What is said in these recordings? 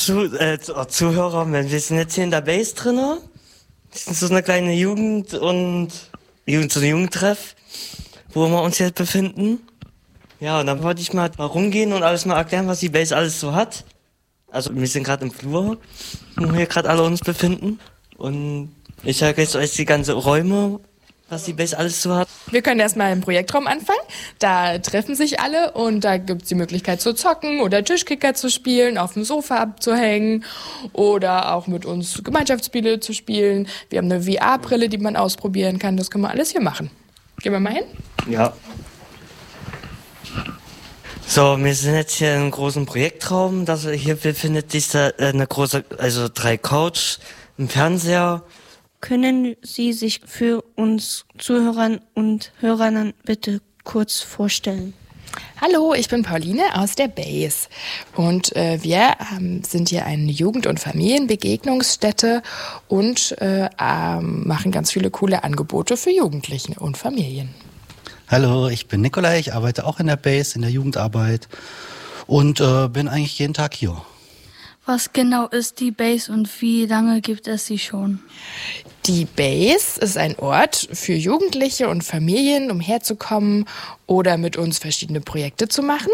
Zuhörer, wir sind jetzt hier in der Base drin. Das ist so eine kleine so ein Jugendtreff, wo wir uns jetzt befinden. Ja, und dann wollte ich mal rumgehen und alles mal erklären, was die Base alles so hat. Also wir sind gerade im Flur, wo wir gerade alle uns befinden. Und ich sage jetzt euch die ganzen Räume, was die Base alles so hat. Wir können erstmal im Projektraum anfangen. Da treffen sich alle und da gibt's die Möglichkeit zu zocken oder Tischkicker zu spielen, auf dem Sofa abzuhängen oder auch mit uns Gemeinschaftsspiele zu spielen. Wir haben eine VR-Brille, die man ausprobieren kann. Das können wir alles hier machen. Gehen wir mal hin? Ja. So, wir sind jetzt hier im großen Projektraum. Hier befindet sich eine große, also 3 Couch, ein Fernseher. Können Sie sich für uns Zuhörern und Hörern bitte kurz vorstellen? Hallo, ich bin Pauline aus der Base und wir sind hier eine Jugend- und Familienbegegnungsstätte und machen ganz viele coole Angebote für Jugendliche und Familien. Hallo, ich bin Nikolai, ich arbeite auch in der Base, in der Jugendarbeit und bin eigentlich jeden Tag hier. Was genau ist die Base und wie lange gibt es sie schon? Die Base ist ein Ort für Jugendliche und Familien, um herzukommen oder mit uns verschiedene Projekte zu machen.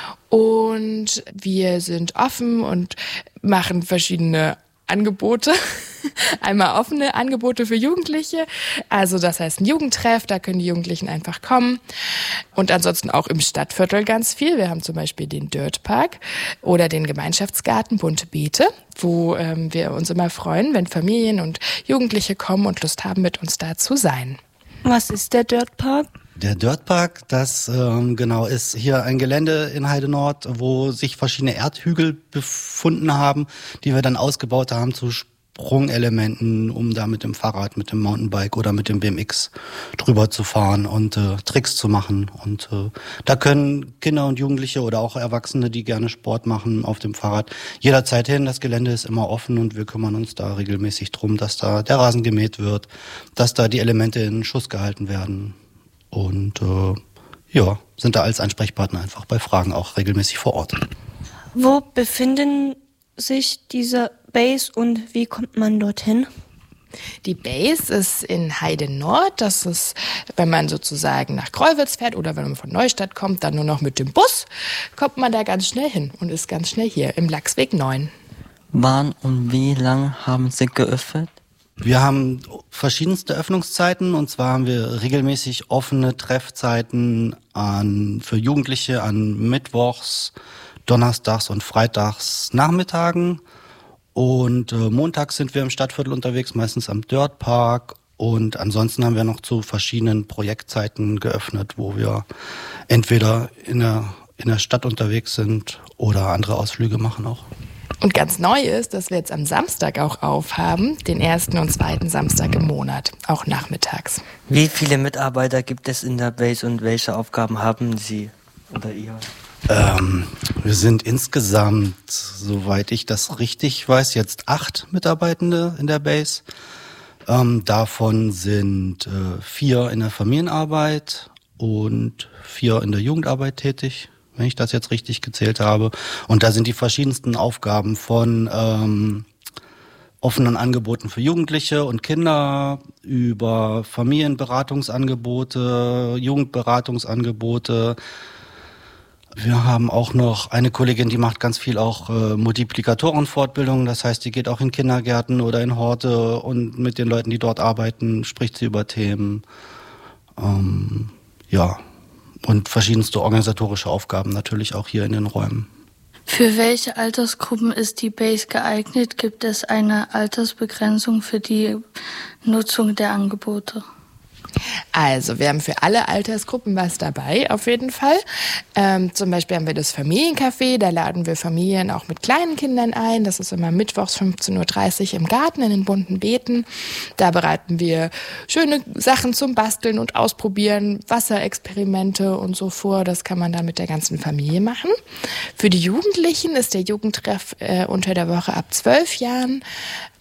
Und wir sind offen und machen verschiedene Angebote. Einmal offene Angebote für Jugendliche, also das heißt ein Jugendtreff, da können die Jugendlichen einfach kommen. Und ansonsten auch im Stadtviertel ganz viel. Wir haben zum Beispiel den Dirtpark oder den Gemeinschaftsgarten Bunte Beete, wo wir uns immer freuen, wenn Familien und Jugendliche kommen und Lust haben, mit uns da zu sein. Was ist der Dirtpark? Der Dirtpark, das ist hier ein Gelände in Heide Nord, wo sich verschiedene Erdhügel befunden haben, die wir dann ausgebaut haben zu Sprungelementen, um da mit dem Fahrrad, mit dem Mountainbike oder mit dem BMX drüber zu fahren und Tricks zu machen. Und da können Kinder und Jugendliche oder auch Erwachsene, die gerne Sport machen auf dem Fahrrad, jederzeit hin. Das Gelände ist immer offen und wir kümmern uns da regelmäßig drum, dass da der Rasen gemäht wird, dass da die Elemente in Schuss gehalten werden. Und sind da als Ansprechpartner einfach bei Fragen auch regelmäßig vor Ort. Wo befinden sich diese Base und wie kommt man dorthin? Die Base ist in Heide Nord. Das ist, wenn man sozusagen nach Kreuwitz fährt oder wenn man von Neustadt kommt, dann nur noch mit dem Bus, kommt man da ganz schnell hin und ist ganz schnell hier im Lachsweg 9. Wann und wie lange haben Sie geöffnet? Wir haben verschiedenste Öffnungszeiten und zwar haben wir regelmäßig offene Treffzeiten für Jugendliche an Mittwochs, Donnerstags und Freitags Nachmittagen und montags sind wir im Stadtviertel unterwegs, meistens am Dirtpark und ansonsten haben wir noch zu verschiedenen Projektzeiten geöffnet, wo wir entweder in der Stadt unterwegs sind oder andere Ausflüge machen auch. Und ganz neu ist, dass wir jetzt am Samstag auch aufhaben, den 1. und 2. Samstag im Monat, auch nachmittags. Wie viele Mitarbeiter gibt es in der Base und welche Aufgaben haben Sie oder ihr? Wir sind insgesamt, soweit ich das richtig weiß, jetzt 8 Mitarbeitende in der Base. Davon sind 4 in der Familienarbeit und 4 in der Jugendarbeit tätig, wenn ich das jetzt richtig gezählt habe. Und da sind die verschiedensten Aufgaben von offenen Angeboten für Jugendliche und Kinder über Familienberatungsangebote, Jugendberatungsangebote. Wir haben auch noch eine Kollegin, die macht ganz viel auch Multiplikatorenfortbildungen. Das heißt, die geht auch in Kindergärten oder in Horte und mit den Leuten, die dort arbeiten, spricht sie über Themen. Und verschiedenste organisatorische Aufgaben natürlich auch hier in den Räumen. Für welche Altersgruppen ist die Base geeignet? Gibt es eine Altersbegrenzung für die Nutzung der Angebote? Also, wir haben für alle Altersgruppen was dabei, auf jeden Fall. Zum Beispiel haben wir das Familiencafé, da laden wir Familien auch mit kleinen Kindern ein. Das ist immer mittwochs 15.30 Uhr im Garten in den Bunten Beeten. Da bereiten wir schöne Sachen zum Basteln und Ausprobieren, Wasserexperimente und so vor. Das kann man dann mit der ganzen Familie machen. Für die Jugendlichen ist der Jugendtreff unter der Woche ab 12 Jahren.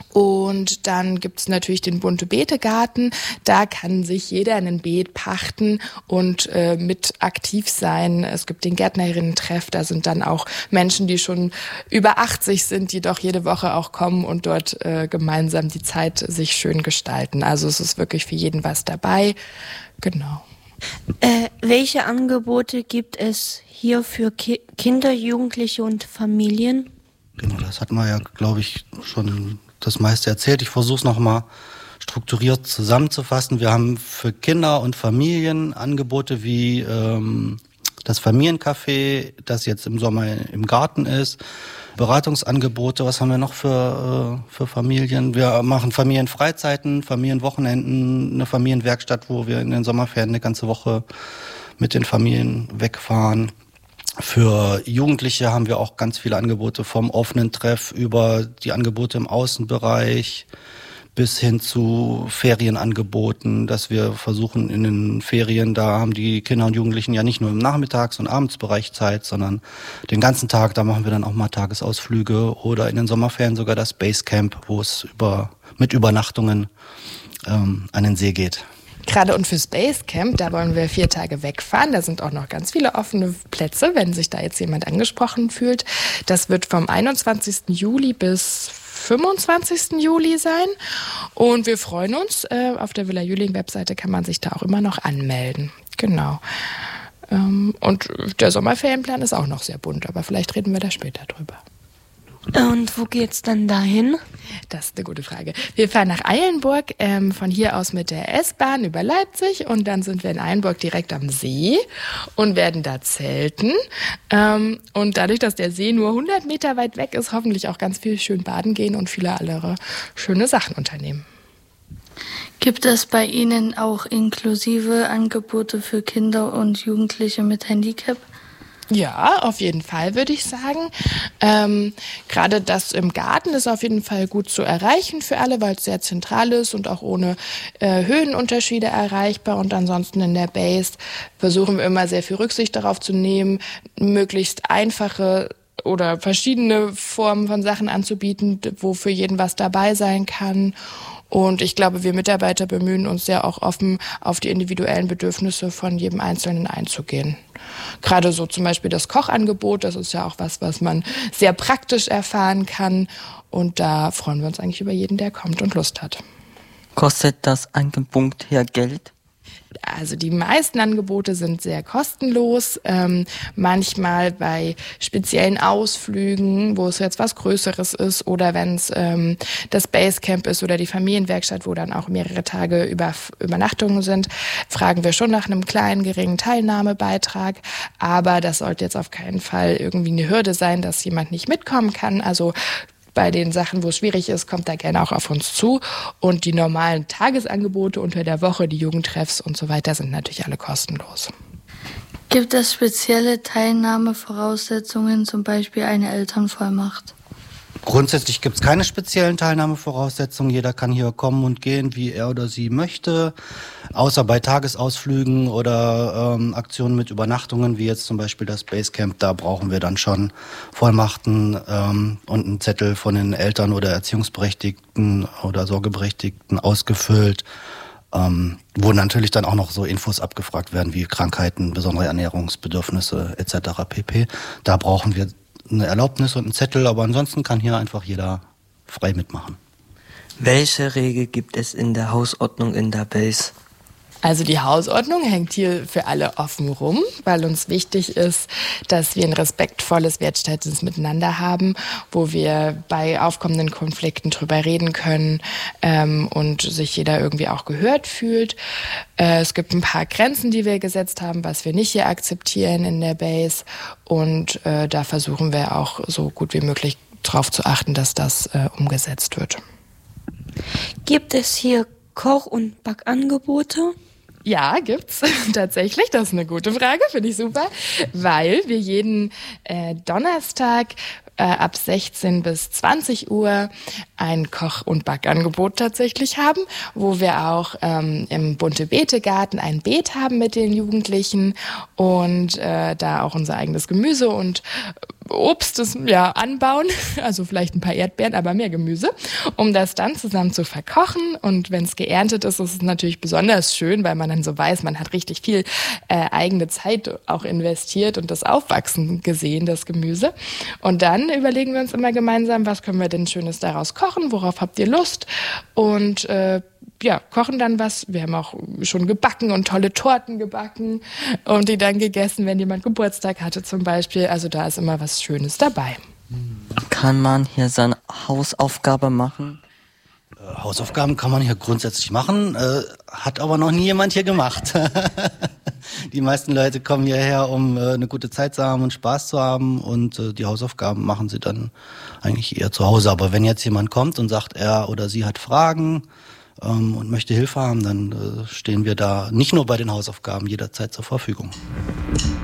Und dann gibt's natürlich den Bunte-Beete-Garten. Da kann sich jeder ein Beet pachten und mit aktiv sein. Es gibt den Gärtnerinnen-Treff. Da sind dann auch Menschen, die schon über 80 sind, die doch jede Woche auch kommen und dort gemeinsam die Zeit sich schön gestalten. Also es ist wirklich für jeden was dabei. Genau. Welche Angebote gibt es hier für Kinder, Jugendliche und Familien? Genau, das hatten wir ja, glaube ich, schon das meiste erzählt. Ich versuche es nochmal strukturiert zusammenzufassen. Wir haben für Kinder und Familien Angebote wie das Familiencafé, das jetzt im Sommer im Garten ist. Beratungsangebote, was haben wir noch für Familien? Wir machen Familienfreizeiten, Familienwochenenden, eine Familienwerkstatt, wo wir in den Sommerferien eine ganze Woche mit den Familien wegfahren. Für Jugendliche haben wir auch ganz viele Angebote vom offenen Treff über die Angebote im Außenbereich bis hin zu Ferienangeboten, dass wir versuchen in den Ferien, da haben die Kinder und Jugendlichen ja nicht nur im Nachmittags- und Abendsbereich Zeit, sondern den ganzen Tag, da machen wir dann auch mal Tagesausflüge oder in den Sommerferien sogar das Basecamp, wo es mit Übernachtungen an den See geht. Gerade und fürs Basecamp, da wollen wir 4 Tage wegfahren. Da sind auch noch ganz viele offene Plätze, wenn sich da jetzt jemand angesprochen fühlt. Das wird vom 21. Juli bis 25. Juli sein. Und wir freuen uns. Auf der Villa Jüling-Webseite kann man sich da auch immer noch anmelden. Genau. Und der Sommerferienplan ist auch noch sehr bunt, aber vielleicht reden wir da später drüber. Und wo geht's dann dahin? Das ist eine gute Frage. Wir fahren nach Eilenburg, von hier aus mit der S-Bahn über Leipzig und dann sind wir in Eilenburg direkt am See und werden da zelten. Und dadurch, dass der See nur 100 Meter weit weg ist, hoffentlich auch ganz viel schön baden gehen und viele andere schöne Sachen unternehmen. Gibt es bei Ihnen auch inklusive Angebote für Kinder und Jugendliche mit Handicap? Ja, auf jeden Fall, würde ich sagen. Gerade das im Garten ist auf jeden Fall gut zu erreichen für alle, weil es sehr zentral ist und auch ohne Höhenunterschiede erreichbar. Und ansonsten in der Base versuchen wir immer sehr viel Rücksicht darauf zu nehmen, möglichst einfache oder verschiedene Formen von Sachen anzubieten, wo für jeden was dabei sein kann. Und ich glaube, wir Mitarbeiter bemühen uns sehr auch offen auf die individuellen Bedürfnisse von jedem Einzelnen einzugehen. Gerade so zum Beispiel das Kochangebot, das ist ja auch was man sehr praktisch erfahren kann. Und da freuen wir uns eigentlich über jeden, der kommt und Lust hat. Kostet das Angebot hier Geld? Also die meisten Angebote sind sehr kostenlos. Manchmal bei speziellen Ausflügen, wo es jetzt was Größeres ist oder wenn es das Basecamp ist oder die Familienwerkstatt, wo dann auch mehrere Tage Übernachtungen sind, fragen wir schon nach einem kleinen, geringen Teilnahmebeitrag. Aber das sollte jetzt auf keinen Fall irgendwie eine Hürde sein, dass jemand nicht mitkommen kann. Also bei den Sachen, wo es schwierig ist, kommt da gerne auch auf uns zu. Und die normalen Tagesangebote unter der Woche, die Jugendtreffs und so weiter, sind natürlich alle kostenlos. Gibt es spezielle Teilnahmevoraussetzungen, zum Beispiel eine Elternvollmacht? Grundsätzlich gibt es keine speziellen Teilnahmevoraussetzungen. Jeder kann hier kommen und gehen, wie er oder sie möchte. Außer bei Tagesausflügen oder Aktionen mit Übernachtungen, wie jetzt zum Beispiel das Basecamp. Da brauchen wir dann schon Vollmachten und einen Zettel von den Eltern oder Erziehungsberechtigten oder Sorgeberechtigten ausgefüllt, wo natürlich dann auch noch so Infos abgefragt werden, wie Krankheiten, besondere Ernährungsbedürfnisse etc. pp. Da brauchen wir eine Erlaubnis und einen Zettel, aber ansonsten kann hier einfach jeder frei mitmachen. Welche Regel gibt es in der Hausordnung in der Base? Also die Hausordnung hängt hier für alle offen rum, weil uns wichtig ist, dass wir ein respektvolles, wertschätzendes Miteinander haben, wo wir bei aufkommenden Konflikten drüber reden können und sich jeder irgendwie auch gehört fühlt. Es gibt ein paar Grenzen, die wir gesetzt haben, was wir nicht hier akzeptieren in der Base. Und da versuchen wir auch so gut wie möglich darauf zu achten, dass das umgesetzt wird. Gibt es hier Koch- und Backangebote? Ja, gibt's tatsächlich. Das ist eine gute Frage, finde ich super, weil wir jeden Donnerstag ab 16 bis 20 Uhr ein Koch- und Backangebot tatsächlich haben, wo wir auch im Bunte-Beete-Garten ein Beet haben mit den Jugendlichen und da auch unser eigenes Gemüse und Obst anbauen, also vielleicht ein paar Erdbeeren, aber mehr Gemüse, um das dann zusammen zu verkochen. Und wenn es geerntet ist, ist es natürlich besonders schön, weil man dann so weiß, man hat richtig viel eigene Zeit auch investiert und das Aufwachsen gesehen, das Gemüse. Und dann überlegen wir uns immer gemeinsam, was können wir denn Schönes daraus kochen, worauf habt ihr Lust? Und kochen dann was. Wir haben auch schon gebacken und tolle Torten gebacken und die dann gegessen, wenn jemand Geburtstag hatte zum Beispiel. Also da ist immer was Schönes dabei. Kann man hier seine Hausaufgabe machen? Hausaufgaben kann man hier grundsätzlich machen, hat aber noch nie jemand hier gemacht. Die meisten Leute kommen hierher, um eine gute Zeit zu haben und Spaß zu haben, und die Hausaufgaben machen sie dann eigentlich eher zu Hause. Aber wenn jetzt jemand kommt und sagt, er oder sie hat Fragen und möchte Hilfe haben, dann stehen wir da nicht nur bei den Hausaufgaben jederzeit zur Verfügung.